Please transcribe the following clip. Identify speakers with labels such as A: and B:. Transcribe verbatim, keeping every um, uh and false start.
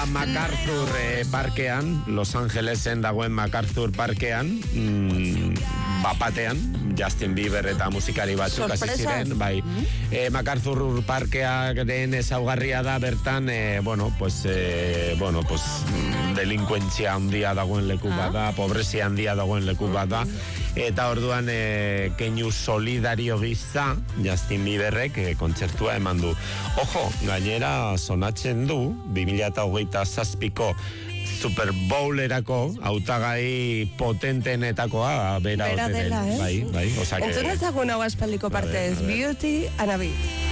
A: Ba, MacArthur eh, parkean, Los Angelesen dagoen MacArthur parkean, mm, bapatean, Justin Bieber eta musikari batzuk hasi ziren, bai. Eh, MacArthur parkearen ezaugarria da bertan, eh, bueno, pues, eh, bueno, pues, delinkuentzia handia dagoen leku bada, pobrezia handia dagoen leku bada, eta orduan eh, keinu solidario gisa Justin Bieberrek eh, kontzertua eman du. Ojo, gainera sonatzen du bi mila hogeita zazpiko Super Bowlerako hautagai potentenetakoa bera,
B: bera dela, eh?
A: Bai, bai, osake.
B: Entzun ezagun hau aspaldiko partez, Beauty and a Beat.